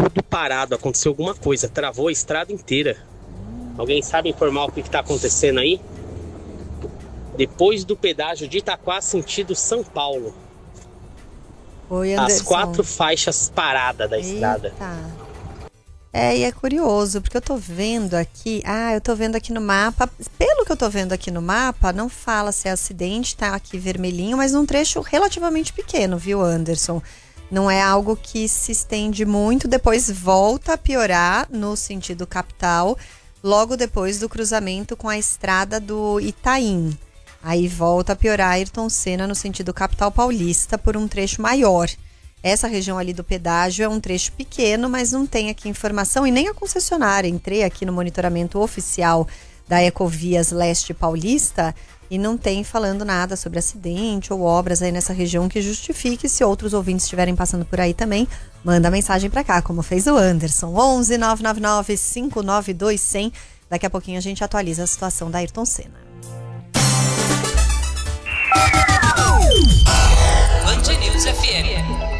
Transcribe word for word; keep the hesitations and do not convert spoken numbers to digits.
tudo parado, aconteceu alguma coisa, travou a estrada inteira. Alguém sabe informar o que está acontecendo aí? Depois do pedágio de Itaquá, sentido São Paulo. Oi, Anderson. As quatro faixas paradas da Eita. estrada. É, e é curioso, porque eu tô vendo aqui, ah, eu tô vendo aqui no mapa, pelo que eu tô vendo aqui no mapa, não fala se é acidente, tá aqui vermelhinho, mas num trecho relativamente pequeno, viu, Anderson? Não é algo que se estende muito, depois volta a piorar no sentido capital, logo depois do cruzamento com a estrada do Itaim. Aí volta a piorar Ayrton Senna no sentido capital paulista por um trecho maior. Essa região ali do pedágio é um trecho pequeno, mas não tem aqui informação e nem a concessionária. Entrei aqui no monitoramento oficial da Ecovias Leste Paulista e não tem falando nada sobre acidente ou obras aí nessa região que justifique. Se outros ouvintes estiverem passando por aí também, manda mensagem para cá, como fez o Anderson. onze nove nove nove cinco nove dois zero zero. Daqui a pouquinho a gente atualiza a situação da Ayrton Senna. Band News F M.